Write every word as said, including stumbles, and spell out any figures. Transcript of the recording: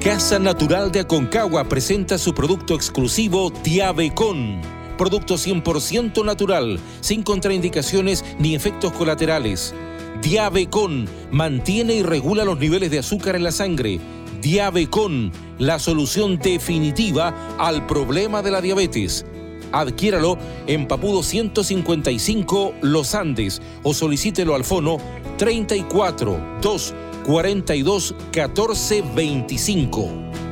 Casa Natural de Aconcagua presenta su producto exclusivo Diabecon. Producto cien por ciento natural, sin contraindicaciones ni efectos colaterales. Diabecon mantiene y regula los niveles de azúcar en la sangre. Diabecon, la solución definitiva al problema de la diabetes. Adquiéralo en Papudo ciento cincuenta y cinco Los Andes o solicítelo al fono treinta y cuatro, dos, cuarenta y dos, catorce, veinticinco.